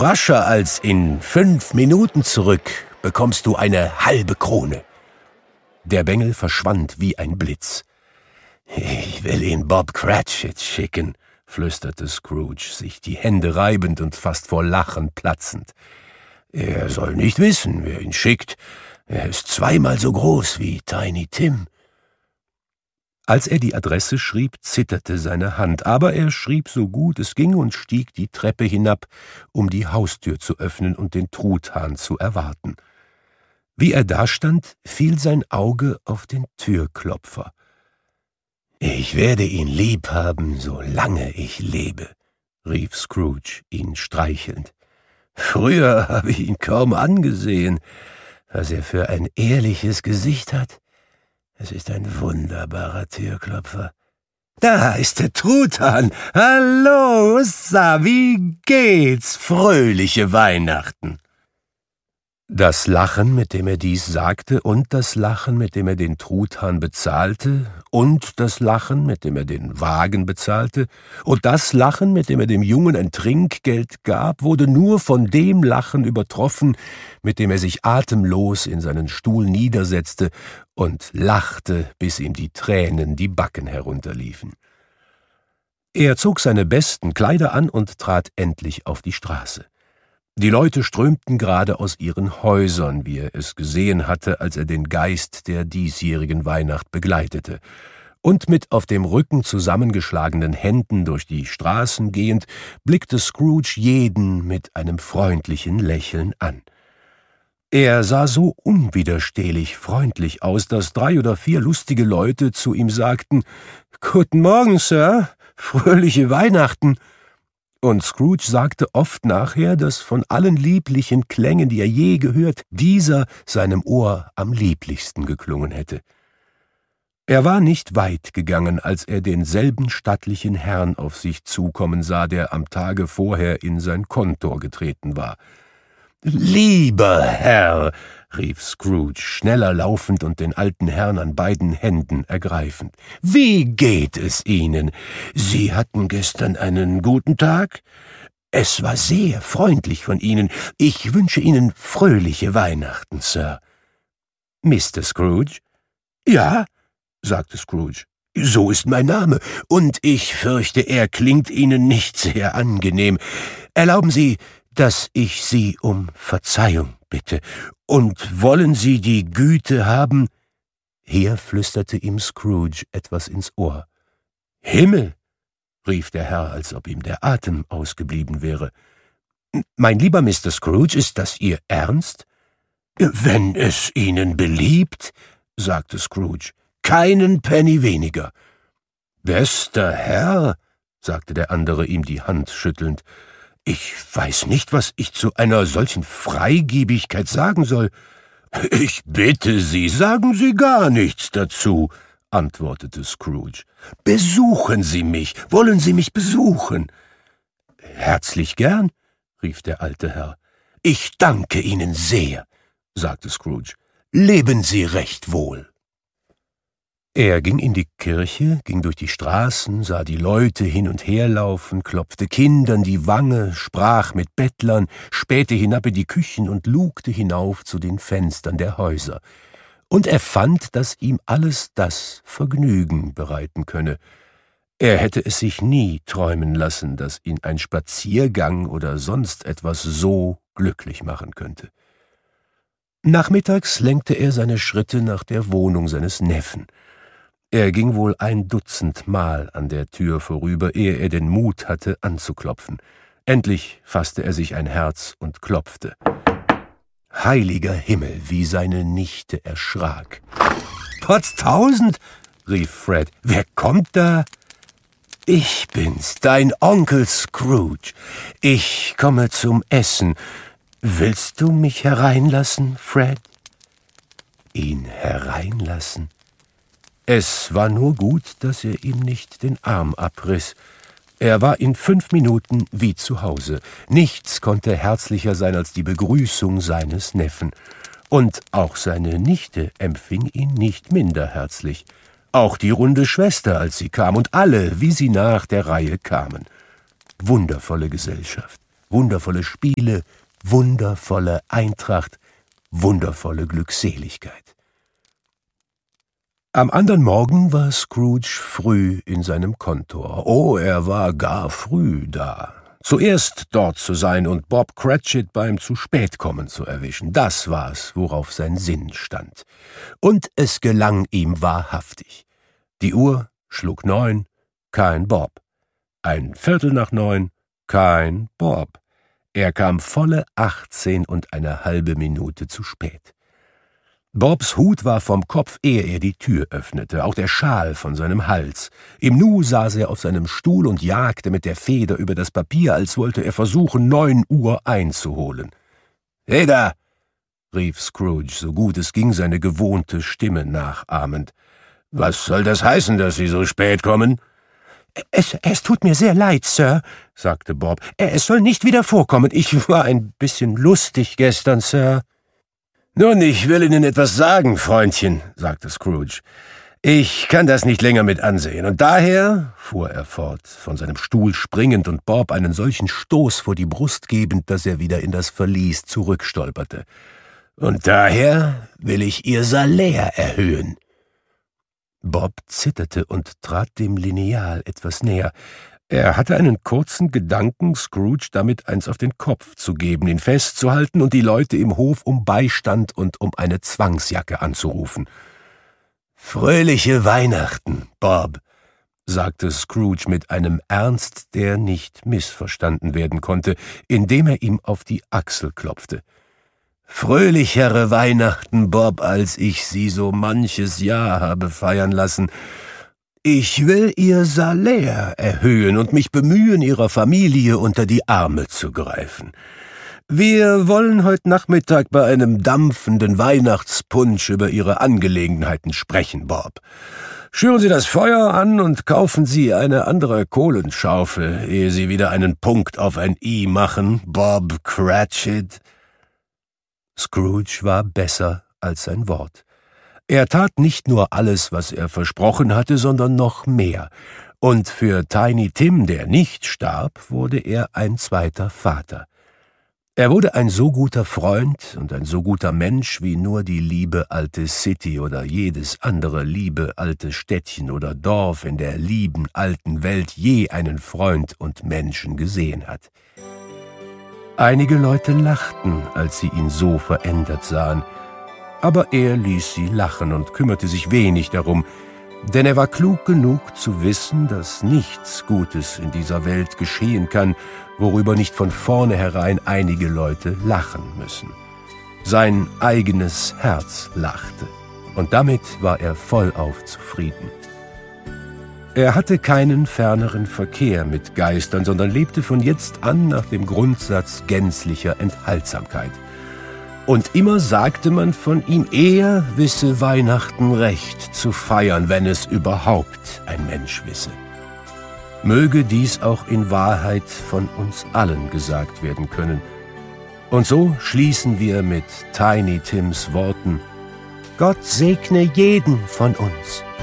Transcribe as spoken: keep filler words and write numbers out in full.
rascher als in fünf Minuten zurück bekommst du eine halbe Krone.« Der Bengel verschwand wie ein Blitz. »Ich will ihn Bob Cratchit schicken«, flüsterte Scrooge, sich die Hände reibend und fast vor Lachen platzend. »Er soll nicht wissen, wer ihn schickt. Er ist zweimal so groß wie Tiny Tim.« Als er die Adresse schrieb, zitterte seine Hand, aber er schrieb so gut es ging und stieg die Treppe hinab, um die Haustür zu öffnen und den Truthahn zu erwarten. Wie er dastand, fiel sein Auge auf den Türklopfer. »Ich werde ihn lieb haben, solange ich lebe«, rief Scrooge, ihn streichelnd. »Früher habe ich ihn kaum angesehen. Was er für ein ehrliches Gesicht hat. Es ist ein wunderbarer Türklopfer. Da ist der Truthahn. Hallo, Ussa, wie geht's? Fröhliche Weihnachten.« Das Lachen, mit dem er dies sagte, und das Lachen, mit dem er den Truthahn bezahlte, und das Lachen, mit dem er den Wagen bezahlte, und das Lachen, mit dem er dem Jungen ein Trinkgeld gab, wurde nur von dem Lachen übertroffen, mit dem er sich atemlos in seinen Stuhl niedersetzte und lachte, bis ihm die Tränen die Backen herunterliefen. Er zog seine besten Kleider an und trat endlich auf die Straße. Die Leute strömten gerade aus ihren Häusern, wie er es gesehen hatte, als er den Geist der diesjährigen Weihnacht begleitete, und mit auf dem Rücken zusammengeschlagenen Händen durch die Straßen gehend, blickte Scrooge jeden mit einem freundlichen Lächeln an. Er sah so unwiderstehlich freundlich aus, dass drei oder vier lustige Leute zu ihm sagten: »Guten Morgen, Sir, fröhliche Weihnachten!« Und Scrooge sagte oft nachher, dass von allen lieblichen Klängen, die er je gehört, dieser seinem Ohr am lieblichsten geklungen hätte. Er war nicht weit gegangen, als er denselben stattlichen Herrn auf sich zukommen sah, der am Tage vorher in sein Kontor getreten war. »Lieber Herr«, rief Scrooge, schneller laufend und den alten Herrn an beiden Händen ergreifend, »wie geht es Ihnen? Sie hatten gestern einen guten Tag? Es war sehr freundlich von Ihnen. Ich wünsche Ihnen fröhliche Weihnachten, Sir.« »Mister Scrooge?« »Ja«, sagte Scrooge, »so ist mein Name, und ich fürchte, er klingt Ihnen nicht sehr angenehm. Erlauben Sie, dass ich Sie um Verzeihung bitte. Und wollen Sie die Güte haben...« Hier flüsterte ihm Scrooge etwas ins Ohr. »Himmel«, rief der Herr, als ob ihm der Atem ausgeblieben wäre. »Mein lieber Mister Scrooge, ist das Ihr Ernst?« »Wenn es Ihnen beliebt«, sagte Scrooge, »keinen Penny weniger.« »Bester Herr«, sagte der andere ihm die Hand schüttelnd, »ich weiß nicht, was ich zu einer solchen Freigebigkeit sagen soll.« »Ich bitte Sie, sagen Sie gar nichts dazu«, antwortete Scrooge. »Besuchen Sie mich, wollen Sie mich besuchen?« »Herzlich gern«, rief der alte Herr. »Ich danke Ihnen sehr«, sagte Scrooge. »Leben Sie recht wohl.« Er ging in die Kirche, ging durch die Straßen, sah die Leute hin und her laufen, klopfte Kindern die Wange, sprach mit Bettlern, spähte hinab in die Küchen und lugte hinauf zu den Fenstern der Häuser. Und er fand, dass ihm alles das Vergnügen bereiten könne. Er hätte es sich nie träumen lassen, dass ihn ein Spaziergang oder sonst etwas so glücklich machen könnte. Nachmittags lenkte er seine Schritte nach der Wohnung seines Neffen. Er ging wohl ein Dutzend Mal an der Tür vorüber, ehe er den Mut hatte, anzuklopfen. Endlich fasste er sich ein Herz und klopfte. Heiliger Himmel, wie seine Nichte erschrak. »Potztausend«, rief Fred, »wer kommt da?« »Ich bin's, dein Onkel Scrooge. Ich komme zum Essen. Willst du mich hereinlassen, Fred?« »Ihn hereinlassen?« Es war nur gut, dass er ihm nicht den Arm abriss. Er war in fünf Minuten wie zu Hause. Nichts konnte herzlicher sein als die Begrüßung seines Neffen. Und auch seine Nichte empfing ihn nicht minder herzlich. Auch die runde Schwester, als sie kam, und alle, wie sie nach der Reihe kamen. Wundervolle Gesellschaft. wundervolle Spiele, wundervolle Eintracht, wundervolle Glückseligkeit. Am anderen Morgen war Scrooge früh in seinem Kontor. Oh, er war gar früh da. Zuerst dort zu sein und Bob Cratchit beim Zu-Spät-Kommen zu erwischen, das war's, worauf sein Sinn stand. Und es gelang ihm wahrhaftig. Die Uhr schlug neun, kein Bob. Ein Viertel nach neun, kein Bob. Er kam volle achtzehn und eine halbe Minute zu spät. Bobs Hut war vom Kopf, ehe er die Tür öffnete, auch der Schal von seinem Hals. Im Nu saß er auf seinem Stuhl und jagte mit der Feder über das Papier, als wollte er versuchen, neun Uhr einzuholen. »Hey da!« rief Scrooge, so gut es ging, seine gewohnte Stimme nachahmend. »Was soll das heißen, dass Sie so spät kommen?« »Es, es tut mir sehr leid, Sir«, sagte Bob. »Es soll nicht wieder vorkommen. Ich war ein bisschen lustig gestern, Sir.« »Nun, ich will Ihnen etwas sagen, Freundchen«, sagte Scrooge. »Ich kann das nicht länger mit ansehen, und daher«, fuhr er fort, von seinem Stuhl springend und Bob einen solchen Stoß vor die Brust gebend, dass er wieder in das Verlies zurückstolperte, »und daher will ich Ihr Salär erhöhen.« Bob zitterte und trat dem Lineal etwas näher. Er hatte einen kurzen Gedanken, Scrooge damit eins auf den Kopf zu geben, ihn festzuhalten und die Leute im Hof um Beistand und um eine Zwangsjacke anzurufen. »Fröhliche Weihnachten, Bob«, sagte Scrooge mit einem Ernst, der nicht missverstanden werden konnte, indem er ihm auf die Achsel klopfte. »Fröhlichere Weihnachten, Bob, als ich sie so manches Jahr habe feiern lassen. Ich will Ihr Salär erhöhen und mich bemühen, Ihrer Familie unter die Arme zu greifen. Wir wollen heute Nachmittag bei einem dampfenden Weihnachtspunsch über Ihre Angelegenheiten sprechen, Bob. Schüren Sie das Feuer an und kaufen Sie eine andere Kohlenschaufel, ehe Sie wieder einen Punkt auf ein I machen, Bob Cratchit.« Scrooge war besser als sein Wort. Er tat nicht nur alles, was er versprochen hatte, sondern noch mehr. Und für Tiny Tim, der nicht starb, wurde er ein zweiter Vater. Er wurde ein so guter Freund und ein so guter Mensch, wie nur die liebe alte City oder jedes andere liebe alte Städtchen oder Dorf in der lieben alten Welt je einen Freund und Menschen gesehen hat. Einige Leute lachten, als sie ihn so verändert sahen, aber er ließ sie lachen und kümmerte sich wenig darum, denn er war klug genug zu wissen, dass nichts Gutes in dieser Welt geschehen kann, worüber nicht von vornherein einige Leute lachen müssen. Sein eigenes Herz lachte, und damit war er vollauf zufrieden. Er hatte keinen ferneren Verkehr mit Geistern, sondern lebte von jetzt an nach dem Grundsatz gänzlicher Enthaltsamkeit. Und immer sagte man von ihm, er wisse Weihnachten recht zu feiern, wenn es überhaupt ein Mensch wisse. Möge dies auch in Wahrheit von uns allen gesagt werden können. Und so schließen wir mit Tiny Tims Worten: Gott segne jeden von uns.